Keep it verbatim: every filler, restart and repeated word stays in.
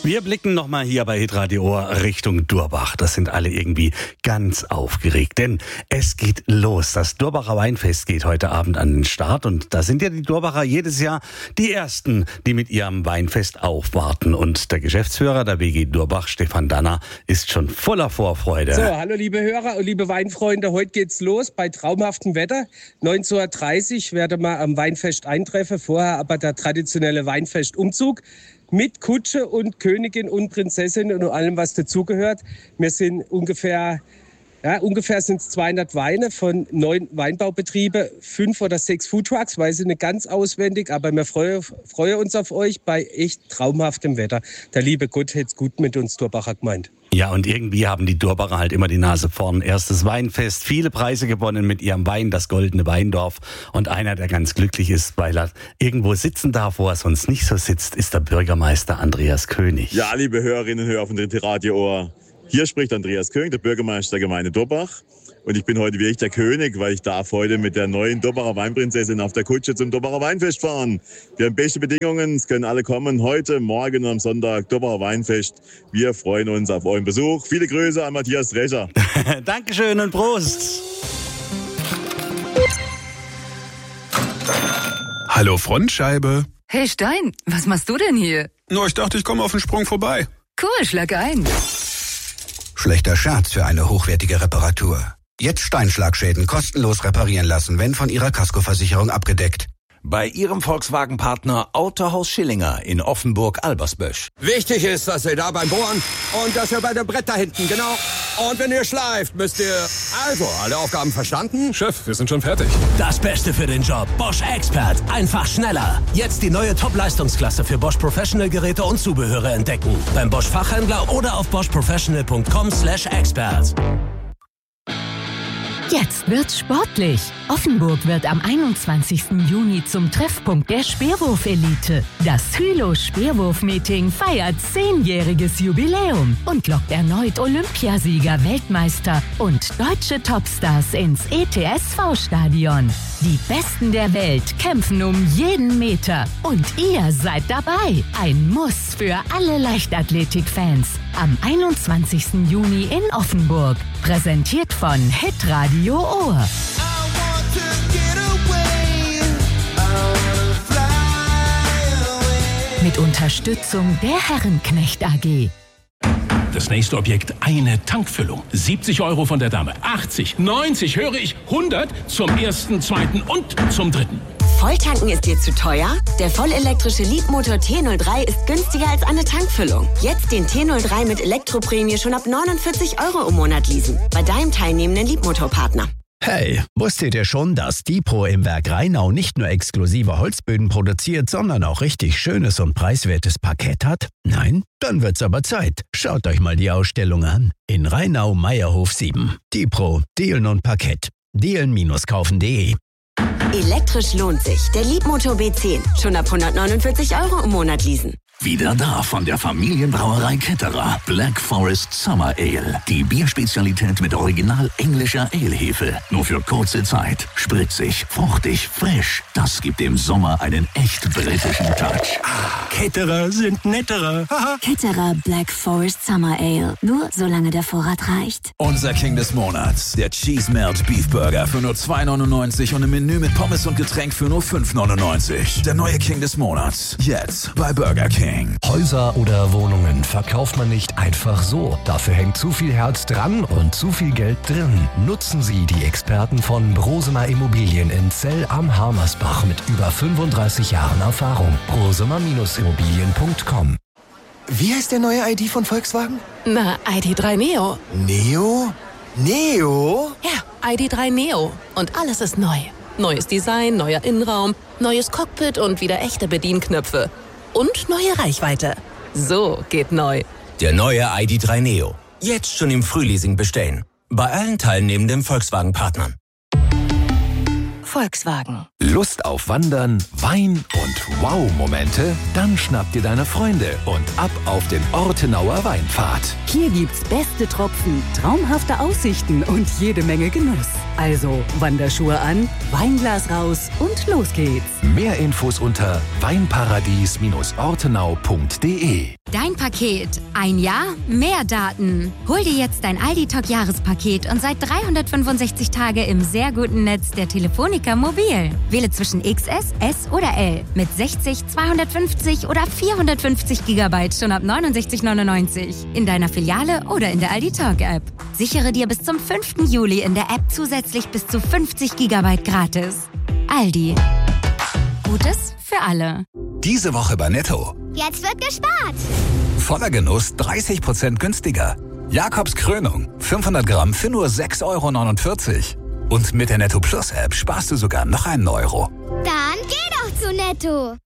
Wir blicken nochmal hier bei Hitradio Ohr Richtung Durbach. Das sind alle irgendwie ganz aufgeregt, denn es geht los. Das Durbacher Weinfest geht heute Abend an den Start und da sind ja die Durbacher jedes Jahr die Ersten, die mit ihrem Weinfest aufwarten. Und der Geschäftsführer der W G Durbach, Stefan Danner, ist schon voller Vorfreude. So, hallo liebe Hörer und liebe Weinfreunde, heute geht's los bei traumhaftem Wetter. neunzehn Uhr dreißig werden wir am Weinfest eintreffen, vorher aber der traditionelle Weinfestumzug. Mit Kutsche und Königin und Prinzessin und allem, was dazugehört. Wir sind ungefähr, ja, ungefähr sind es zweihundert Weine von neun Weinbaubetrieben, fünf oder sechs Foodtrucks, weiß ich nicht ganz auswendig, aber wir freuen, freuen uns auf euch bei echt traumhaftem Wetter. Der liebe Gott hätte es gut mit uns Durbacher gemeint. Ja, und irgendwie haben die Durbacher halt immer die Nase vorn. Erstes Weinfest, viele Preise gewonnen mit ihrem Wein, das Goldene Weindorf. Und einer, der ganz glücklich ist, weil er irgendwo sitzen darf, wo er sonst nicht so sitzt, ist der Bürgermeister Andreas König. Ja, liebe Hörerinnen und Hörer von Hitradio Ohr. Hier spricht Andreas König, der Bürgermeister der Gemeinde Durbach. Und ich bin heute wirklich der König, weil ich darf heute mit der neuen Durbacher Weinprinzessin auf der Kutsche zum Durbacher Weinfest fahren. Wir haben beste Bedingungen, es können alle kommen. Heute, morgen und am Sonntag Durbacher Weinfest. Wir freuen uns auf euren Besuch. Viele Grüße an Matthias Drescher. Dankeschön und Prost. Hallo Frontscheibe. Hey Stein, was machst du denn hier? Nur, ich dachte, ich komme auf den Sprung vorbei. Cool, schlag ein. Schlechter Scherz für eine hochwertige Reparatur. Jetzt Steinschlagschäden kostenlos reparieren lassen, wenn von Ihrer Kaskoversicherung abgedeckt. Bei Ihrem Volkswagen-Partner Autohaus Schillinger in Offenburg-Albersbösch. Wichtig ist, dass ihr da beim Bohren und dass ihr bei dem Brett da hinten, genau. Und wenn ihr schleift, müsst ihr... Also, alle Aufgaben verstanden? Chef, wir sind schon fertig. Das Beste für den Job. Bosch Expert. Einfach schneller. Jetzt die neue Top-Leistungsklasse für Bosch Professional-Geräte und Zubehöre entdecken. Beim Bosch-Fachhändler oder auf bosch professional punkt com slash expert. Jetzt wird's sportlich. Offenburg wird am einundzwanzigsten Juni zum Treffpunkt der Speerwurf-Elite. Das Hylo-Speerwurf-Meeting feiert zehnjähriges Jubiläum und lockt erneut Olympiasieger, Weltmeister und deutsche Topstars ins E T S V-Stadion. Die Besten der Welt kämpfen um jeden Meter und ihr seid dabei. Ein Muss für alle Leichtathletik-Fans. Am einundzwanzigsten Juni in Offenburg. Präsentiert von Hitradio Ohr. Mit Unterstützung der Herrenknecht A G. Das nächste Objekt, eine Tankfüllung. siebzig Euro von der Dame. achtzig, neunzig, höre ich, hundert zum ersten, zweiten und zum dritten. Volltanken ist dir zu teuer? Der vollelektrische Leapmotor T null drei ist günstiger als eine Tankfüllung. Jetzt den T null drei mit Elektroprämie schon ab neunundvierzig Euro im Monat leasen. Bei deinem teilnehmenden Leapmotor-Partner. Hey, wusstet ihr schon, dass Dipro im Werk Rheinau nicht nur exklusive Holzböden produziert, sondern auch richtig schönes und preiswertes Parkett hat? Nein? Dann wird's aber Zeit. Schaut euch mal die Ausstellung an. In Rheinau Meierhof sieben. Dipro, Dielen und Parkett. dielen kaufen punkt de. Elektrisch lohnt sich. Der Leapmotor B zehn. Schon ab hundertneunundvierzig Euro im Monat leasen. Wieder da von der Familienbrauerei Ketterer. Black Forest Summer Ale. Die Bierspezialität mit original englischer Ale-Hefe. Nur für kurze Zeit. Spritzig, fruchtig, frisch. Das gibt dem Sommer einen echt britischen Touch. Ketterer sind netterer. Ketterer Black Forest Summer Ale. Nur solange der Vorrat reicht. Unser King des Monats. Der Cheese Melt Beef Burger für nur zwei neunundneunzig und im Menü mit Pommes und Getränk für nur fünf neunundneunzig. Der neue King des Monats. Jetzt bei Burger King. Häuser oder Wohnungen verkauft man nicht einfach so. Dafür hängt zu viel Herz dran und zu viel Geld drin. Nutzen Sie die Experten von Brosemer Immobilien in Zell am Harmersbach mit über fünfunddreißig Jahren Erfahrung. brosemer Immobilien punkt com. Wie heißt der neue I D von Volkswagen? Na, I D drei Neo. Neo? Neo? Ja, I D drei Neo. Und alles ist neu. Neues Design, neuer Innenraum, neues Cockpit und wieder echte Bedienknöpfe. Und neue Reichweite. So geht neu. Der neue I D drei Neo. Jetzt schon im Frühleasing bestellen. Bei allen teilnehmenden Volkswagen-Partnern. Volkswagen. Lust auf Wandern, Wein und Wow-Momente? Dann schnapp dir deine Freunde und ab auf den Ortenauer Weinpfad. Hier gibt's beste Tropfen, traumhafte Aussichten und jede Menge Genuss. Also Wanderschuhe an, Weinglas raus und los geht's. Mehr Infos unter weinparadies ortenau punkt de. Dein Paket. Ein Jahr, mehr Daten. Hol dir jetzt dein Aldi Talk Jahrespaket und seit dreihundertfünfundsechzig Tage im sehr guten Netz der Telefonica Mobil. Wähle zwischen X S, S oder L mit sechzig, zweihundertfünfzig oder vierhundertfünfzig Gigabyte schon ab neunundsechzig neunundneunzig in deiner Filiale oder in der Aldi Talk App. Sichere dir bis zum fünften Juli in der App zusätzlich bis zu fünfzig Gigabyte gratis. Aldi. Gutes für alle. Diese Woche bei Netto. Jetzt wird gespart. Voller Genuss dreißig Prozent günstiger. Jakobs Krönung. fünfhundert Gramm für nur sechs Euro neunundvierzig. Und mit der Netto Plus App sparst du sogar noch einen Euro. Dann geh doch zu Netto.